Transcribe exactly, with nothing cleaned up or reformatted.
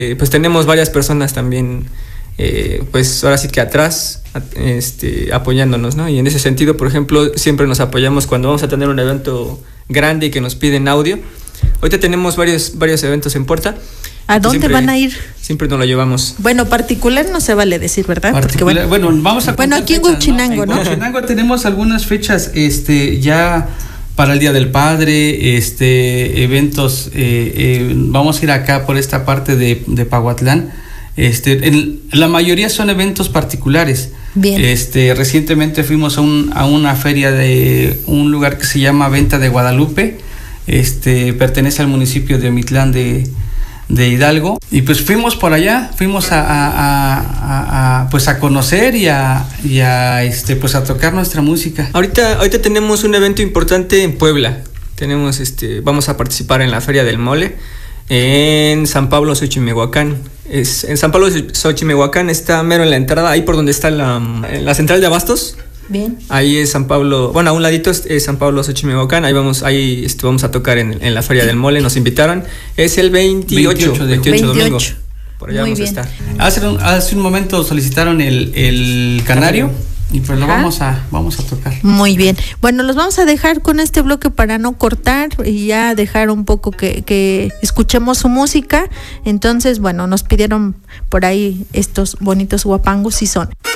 Eh, pues tenemos varias personas también, eh, pues ahora sí que atrás, este, apoyándonos, ¿no? Y en ese sentido, por ejemplo, siempre nos apoyamos cuando vamos a tener un evento grande y que nos piden audio. Ahorita tenemos varios, varios eventos en puerta. ¿A dónde siempre, van a ir? Siempre nos lo llevamos. Bueno, particular no se vale decir, ¿verdad? Porque, bueno, bueno, vamos a bueno, aquí en Huachinango, ¿no? En Huachinango tenemos algunas fechas, este, ya para el Día del Padre, este, eventos, eh, eh, vamos a ir acá por esta parte de, de Pahuatlán. Este, en, la mayoría son eventos particulares. Bien. Este, recientemente fuimos a, un, a una feria de un lugar que se llama Venta de Guadalupe. Este, pertenece al municipio de Omitlán de de Hidalgo, y pues fuimos por allá, fuimos a, a, a, a pues a conocer y a, y a este pues a tocar nuestra música. Ahorita, ahorita tenemos un evento importante en Puebla. Tenemos este, vamos a participar en la Feria del Mole en San Pablo Xochimehuacán. Es, en San Pablo Xochimehuacán está mero en la entrada, ahí por donde está la, la central de abastos. Bien. Ahí es San Pablo, bueno, a un ladito es, es San Pablo Xochimehuacán, ahí vamos, ahí este, vamos a tocar en, en la Feria del Mole, nos invitaron, es el veintiocho, veintiocho, veintiocho domingo, por allá Muy vamos bien. a estar. Hace un, hace un momento solicitaron el, el canario y pues lo vamos a, vamos a tocar. Muy bien, bueno, los vamos a dejar con este bloque para no cortar y ya dejar un poco que, que escuchemos su música. Entonces, bueno, nos pidieron por ahí estos bonitos huapangos y son.